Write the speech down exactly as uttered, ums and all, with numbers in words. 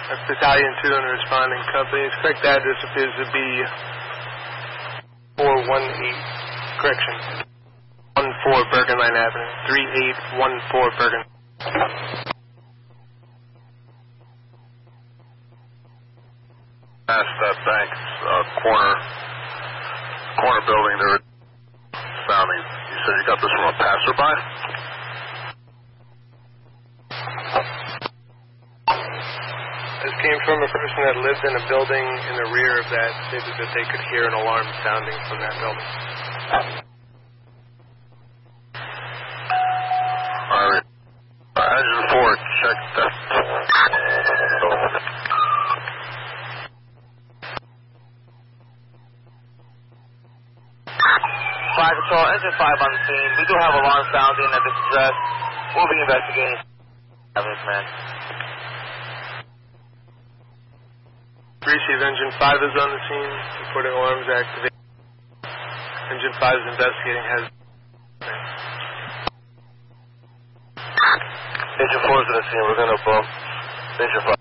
That's Battalion two and the responding company. Correct address appears to be four one eight, correction, one four Bergen Line Avenue, three eight one four Bergen. Past that bank, uh, corner, corner building there, sounding. You said you got this from a passerby? This came from a person that lived in a building in the rear of that, stated that they could hear an alarm sounding from that building. Alright. Uh, Engine four, check that. Fire Control, Engine five on the scene. We do have alarm sounding at this address. We'll be investigating. Evidence, man. Receive Engine five is on the scene, reporting alarms activated. Engine five is investigating, has... Engine four is on the scene, we're going to bump Engine five.